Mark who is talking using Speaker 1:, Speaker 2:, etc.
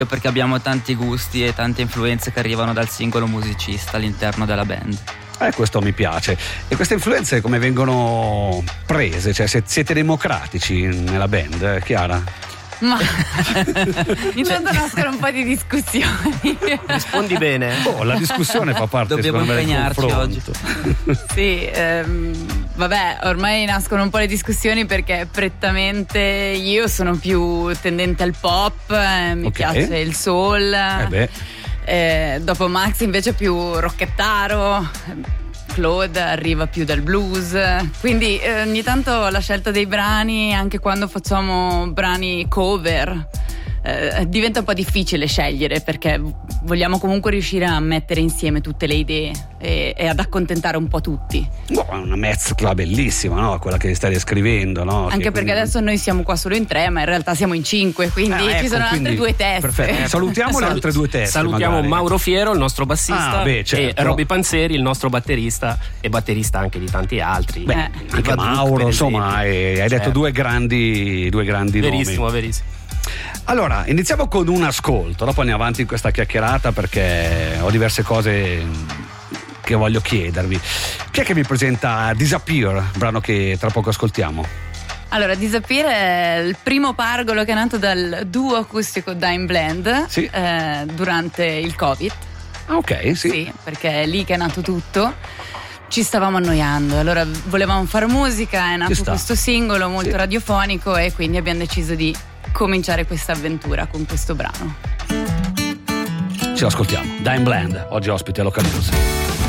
Speaker 1: perché abbiamo tanti gusti e tante influenze che arrivano dal singolo musicista all'interno della band.
Speaker 2: Questo mi piace. E queste influenze come vengono prese? Cioè, siete democratici nella band, Chiara?
Speaker 3: Ma intanto nascono un po' di discussioni.
Speaker 4: Rispondi bene.
Speaker 2: La discussione fa parte,
Speaker 1: dobbiamo impegnarci oggi.
Speaker 3: Sì, vabbè, ormai nascono un po' le discussioni perché prettamente io sono più tendente al pop, mi piace il soul. Dopo Max invece più rockettaro, Claude arriva più dal blues, quindi ogni tanto la scelta dei brani, anche quando facciamo brani cover, diventa un po' difficile scegliere, perché vogliamo comunque riuscire a mettere insieme tutte le idee e ad accontentare un po' tutti.
Speaker 2: Una mezcla bellissima, no? Quella che stai descrivendo, no?
Speaker 3: Anche perché adesso noi siamo qua solo in 3, ma in realtà siamo in 5, quindi ci sono altre 2 teste.
Speaker 2: Perfetto. Salutiamo le altre 2 teste.
Speaker 4: Salutiamo
Speaker 2: magari.
Speaker 4: Mauro Fiero, il nostro bassista,
Speaker 2: certo.
Speaker 4: e Robby Panzeri, il nostro batterista e batterista anche di tanti altri.
Speaker 2: Anche Mauro, insomma, hai detto due grandi
Speaker 4: verissimo,
Speaker 2: nomi.
Speaker 4: verissimo.
Speaker 2: Allora, iniziamo con un ascolto, dopo andiamo avanti in questa chiacchierata perché ho diverse cose che voglio chiedervi. Chi è che mi presenta Disappear, brano che tra poco ascoltiamo?
Speaker 3: Allora, Disappear è il primo pargolo che è nato dal duo acustico Dime Blend durante il Covid.
Speaker 2: Ok,
Speaker 3: sì, perché è lì che è nato tutto. Ci stavamo annoiando, allora volevamo fare musica, è nato questo singolo molto radiofonico e quindi abbiamo deciso di cominciare questa avventura con questo brano.
Speaker 2: Ce l'ascoltiamo. Dime Blend, oggi ospite a Local News.